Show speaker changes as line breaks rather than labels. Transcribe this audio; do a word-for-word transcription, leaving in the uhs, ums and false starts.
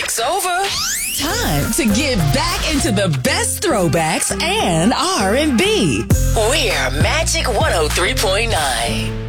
Talk's over. Time to get back into the best throwbacks and R and B. We're Magic one oh three point nine.